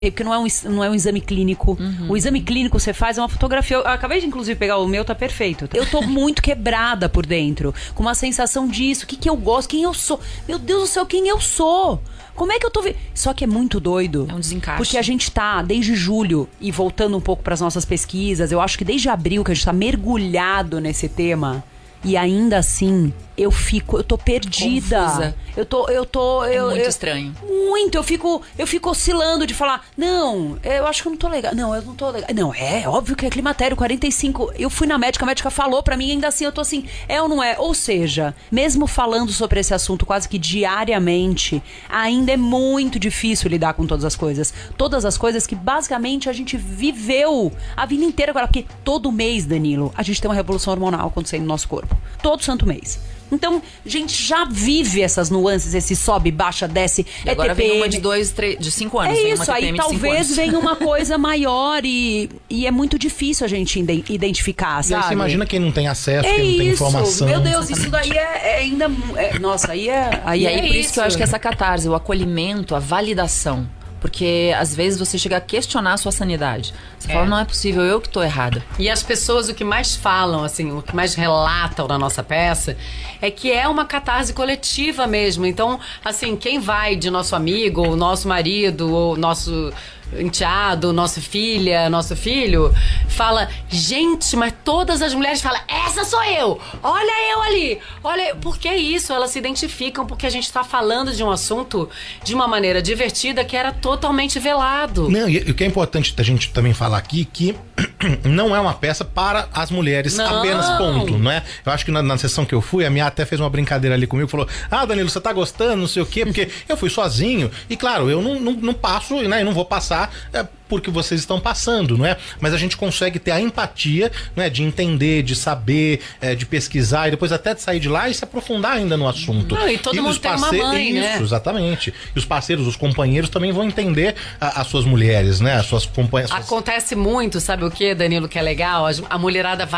porque não é um exame clínico. O exame clínico você faz uma fotografia. Eu acabei de, inclusive, pegar o meu, tá perfeito. Eu tô muito quebrada por dentro, com uma sensação disso. O que eu gosto, quem eu sou. Meu Deus do céu, quem eu sou? Como é que eu tô... Só que é muito doido. É um desencaixe. Porque a gente tá, desde julho, e voltando um pouco pras nossas pesquisas, eu acho que desde abril que a gente tá mergulhado nesse tema, e ainda assim... Eu tô perdida. Confusa. Muito estranho. Muito. Eu fico oscilando de falar, não, eu acho que eu não tô legal. Não, eu não tô legal. Não, é óbvio que é climatério, 45. Eu fui na médica, a médica falou pra mim, ainda assim eu tô assim, é ou não é? Ou seja, mesmo falando sobre esse assunto quase que diariamente, ainda é muito difícil lidar com todas as coisas. Todas as coisas que basicamente a gente viveu a vida inteira agora. Porque todo mês, Danilo, a gente tem uma revolução hormonal acontecendo no nosso corpo. Todo santo mês. Então, a gente já vive essas nuances, esse sobe, baixa, desce, e agora TPM. Vem uma de 2, 3, de 5 anos. É vem isso, uma aí talvez venha uma coisa maior e é muito difícil a gente identificar, sabe? E aí você imagina quem não tem acesso, quem não tem informação. Meu Deus, isso daí é ainda... nossa, aí é... E aí por isso que eu acho que essa catarse, o acolhimento, a validação... Porque, às vezes, você chega a questionar a sua sanidade. Você fala, não é possível, eu que tô errada. E as pessoas, o que mais falam, assim, o que mais relatam na nossa peça, é que é uma catarse coletiva mesmo. Então, assim, quem vai de nosso amigo, ou nosso marido, ou nosso enteado, nossa filha, nosso filho, fala, gente, mas todas as mulheres falam, essa sou eu, olha eu ali, olha, porque é isso, elas se identificam porque a gente tá falando de um assunto de uma maneira divertida que era totalmente velado. Não, e o que é importante a gente também falar aqui, que não é uma peça para as mulheres apenas, ponto, não é? Eu acho que na sessão que eu fui, a minha até fez uma brincadeira ali comigo, falou, Danilo, você tá gostando, não sei o quê, porque eu fui sozinho, e claro, eu não passo, né, e não vou passar porque vocês estão passando, não é? Mas a gente consegue ter a empatia, né, de entender, de saber, de pesquisar e depois até de sair de lá e se aprofundar ainda no assunto. Não, e todo mundo tem uma mãe, né? Isso, exatamente. E os parceiros, os companheiros também vão entender as suas mulheres, né? As suas companheiras. Acontece muito, sabe o que, Danilo, que é legal? A mulherada vai